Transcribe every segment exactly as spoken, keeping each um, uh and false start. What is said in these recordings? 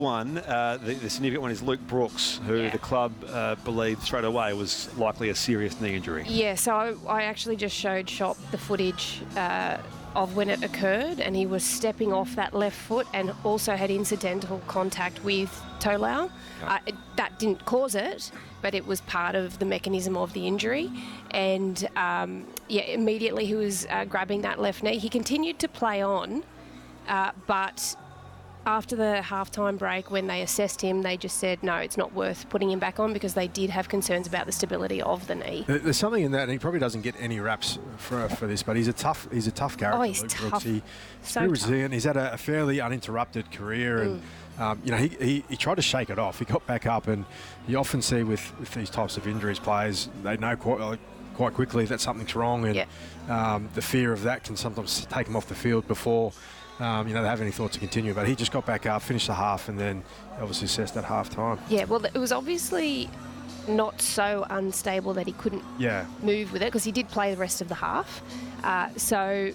One, uh, the, the significant one is Luke Brooks, who Yeah. the club uh, believed straight away was likely a serious knee injury. Yeah, so I, I actually just showed Shop the footage uh, of when it occurred, and he was stepping off that left foot and also had incidental contact with Tolau. Uh, it, that didn't cause it, but it was part of the mechanism of the injury. And um, yeah, immediately he was uh, grabbing that left knee. He continued to play on, uh, but after the halftime break, when they assessed him, they just said, no, it's not worth putting him back on because they did have concerns about the stability of the knee. There's something in that, and he probably doesn't get any raps for for this, but he's a tough he's a tough character. Oh, he's Luke tough. Brooks. He, So very tough. resilient. He's had a, a fairly uninterrupted career, and um, you know he, he he tried to shake it off. He got back up, and you often see with, with these types of injuries, players they know quite like, quite quickly that something's wrong, and Yeah. um, the fear of that can sometimes take them off the field before. Um, you know, they have any thought to continue, but he just got back up, finished the half, and then obviously assessed at half time. Yeah, well, it was obviously not so unstable that he couldn't Yeah. move with it because he did play the rest of the half. Uh, so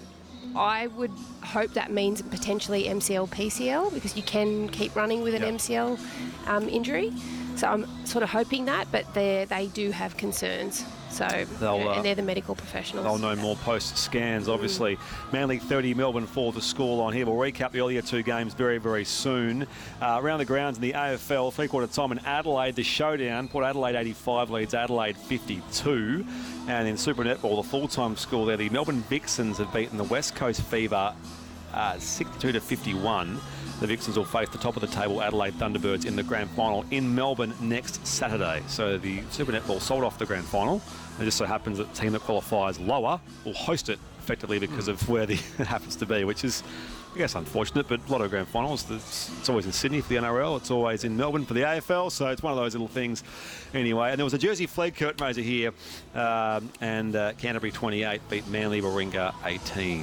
I would hope that means potentially M C L, P C L because you can keep running with an Yep. M C L um, injury. So I'm sort of hoping that, but they they do have concerns. So They'll, you know, uh, and they're the medical professionals. They'll know more post-scans, obviously. Manly thirty, Melbourne four to score on here. We'll recap the earlier two games very, very soon. Uh, around the grounds in the A F L, three-quarter time in Adelaide, the showdown. Port Adelaide eighty-five leads Adelaide fifty-two. And in Super Netball, the full-time score there, the Melbourne Vixens have beaten the West Coast Fever uh, sixty-two to fifty-one. The Vixens will face the top of the table Adelaide Thunderbirds in the grand final in Melbourne next Saturday. So the Super Netball sold off the grand final. It just so happens that the team that qualifies lower will host it effectively because of where the it happens to be, which is, I guess, unfortunate. But a lot of grand finals, it's, it's always in Sydney for the N R L. It's always in Melbourne for the A F L. So it's one of those little things anyway. And there was a Jersey flag curtain raiser here. Um, and uh, Canterbury twenty-eight beat Manly Warringah eighteen.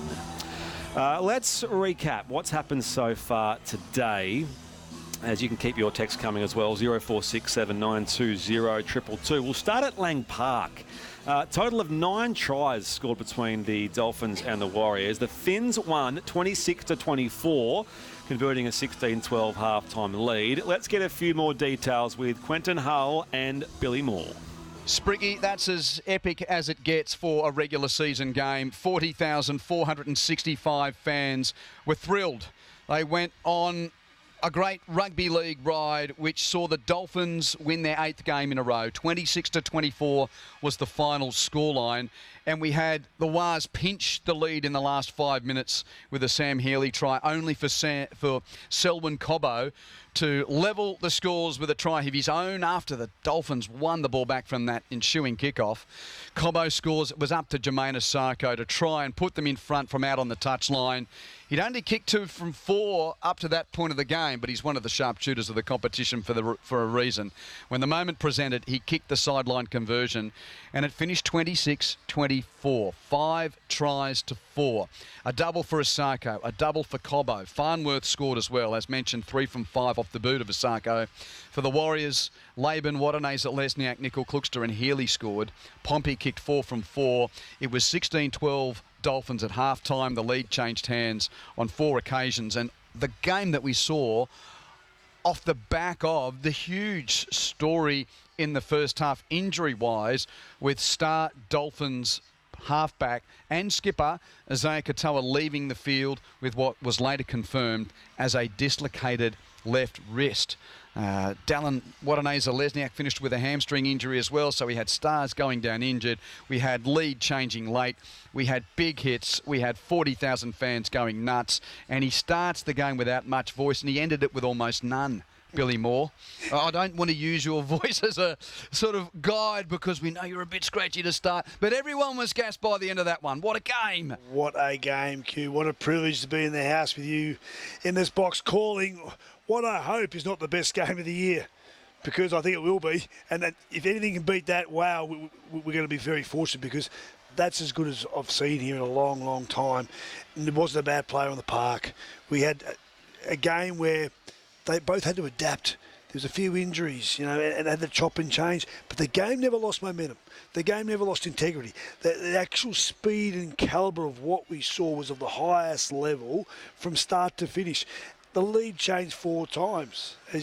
Uh, let's recap what's happened so far today. As you can keep your text coming as well, zero four six seven nine two zero two two two. We'll start at Lang Park. Uh, total of nine tries scored between the Dolphins and the Warriors. The Finns won twenty-six to twenty-four, converting a sixteen twelve halftime lead. Let's get a few more details with Quentin Hull and Billy Moore. Spriggy, that's as epic as it gets for a regular season game. forty thousand four hundred sixty-five fans were thrilled. They went on a great rugby league ride which saw the Dolphins win their eighth game in a row. twenty-six to twenty-four was the final scoreline, and we had the Wars pinch the lead in the last five minutes with a Sam Healy try, only for Sam, for Selwyn Cobbo to level the scores with a try of his own after the Dolphins won the ball back from that ensuing kickoff. Cobbo scores. It was up to Jermaine Asako to try and put them in front from out on the touchline. He'd only kicked two from four up to that point of the game, but he's one of the sharpshooters of the competition for the for a reason. When the moment presented, he kicked the sideline conversion, and it finished twenty-six twenty-four. Five tries to four. A double for Asako, a double for Cobbo. Farnworth scored as well, as mentioned, three from five off the boot of Asako. For the Warriors, Laban, Watanase, Lesniak, Nickel, Kluxter and Healy scored. Pompey kicked four from four. It was sixteen twelve Dolphins at halftime. The lead changed hands on four occasions. And the game that we saw off the back of the huge story in the first half, injury-wise, with star Dolphins halfback and skipper Isaiah Katoa leaving the field with what was later confirmed as a dislocated left wrist. Uh, Dallin Watanase Lesniak finished with a hamstring injury as well, so we had stars going down injured. We had lead changing late. We had big hits. We had forty thousand fans going nuts. And he starts the game without much voice, and he ended it with almost none. Billy Moore, I don't want to use your voice as a sort of guide because we know you're a bit scratchy to start, but everyone was gassed by the end of that one. What a game. What a game, Q. What a privilege to be in the house with you in this box calling what I hope is not the best game of the year, because I think it will be. And that if anything can beat that, wow, we, we, we're going to be very fortunate, because that's as good as I've seen here in a long, long time. And it wasn't a bad player on the park. We had a, a game where they both had to adapt. There was a few injuries, you know, and had to chop and change. But the game never lost momentum. The game never lost integrity. The, the actual speed and calibre of what we saw was of the highest level from start to finish. the lead changed four times.